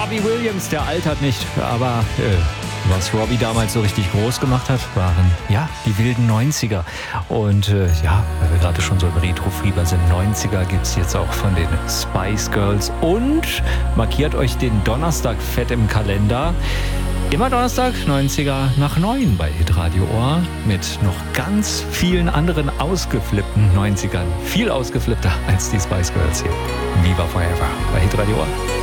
Robbie Williams, der altert nicht, aber was Robbie damals so richtig groß gemacht hat, waren ja die wilden 90er. Und weil wir gerade schon so im Retro-Fieber sind, 90er gibt es jetzt auch von den Spice Girls. Und markiert euch den Donnerstag fett im Kalender. Immer Donnerstag, 90er nach 9 bei Hitradio Ohr mit noch ganz vielen anderen ausgeflippten 90ern. Viel ausgeflippter als die Spice Girls hier. Viva Forever bei Hitradio Ohr.